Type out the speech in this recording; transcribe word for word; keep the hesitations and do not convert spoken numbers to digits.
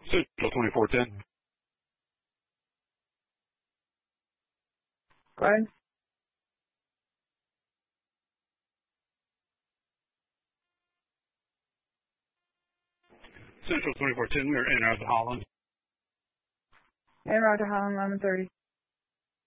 Central twenty-four ten. Go ahead. Central twenty-four ten, we are en route to Holland. En route to Holland, eleven thirty.